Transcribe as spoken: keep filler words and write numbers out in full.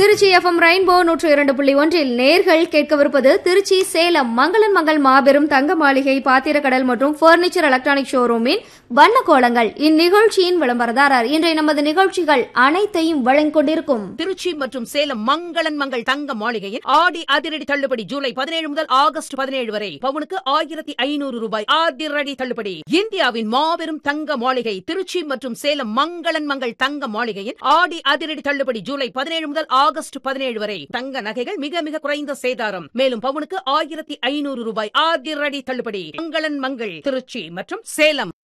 Trichy FM rainbow நூற்று இரண்டு புள்ளி ஒன்றில் நேர்கள் கேட்கவிருப்பது திருச்சி சேலம் மங்களன் மங்கள் மாபெரும் தங்க மாளிகை பாத்திரக்கடல் மற்றும் பர்னிச்சர் எலக்ட்ரானிக் ஷோரூமின் வண்ண கோலங்கள். இந்நிகழ்ச்சியின் விளம்பரதாரர். இன்றைய நமது நிகழ்ச்சிகள் அனைத்தையும் வழங்கிக் கொண்டிருக்கும் திருச்சி மற்றும் சேலம் மங்களன் மங்கள் தங்க மாளிகையின் ஆடி அதிரடி தள்ளுபடி ஜூலை பதினேழு முதல் ஆகஸ்ட் பதினேழு வரை பவுனுக்கு ஆயிரத்தி ஐநூறு ரூபாய் அதிரடி தள்ளுபடி. இந்தியாவின் மாபெரும் தங்க மாளிகை திருச்சி மற்றும் சேலம் மங்களன் மங்கள் தங்க மாளிகையின் ஆடி அதிரடி தள்ளுபடி ஜூலை பதினேழு முதல் ஆகஸ்ட் பதினேழு வரை. தங்க நகைகள் மிக மிக குறைந்த சேதாரம். மேலும் பவுனுக்கு ஆயிரத்தி ஐநூறு ரூபாய் அதிரடி தள்ளுபடி. மங்களன் மங்கள் திருச்சி மற்றும் சேலம்.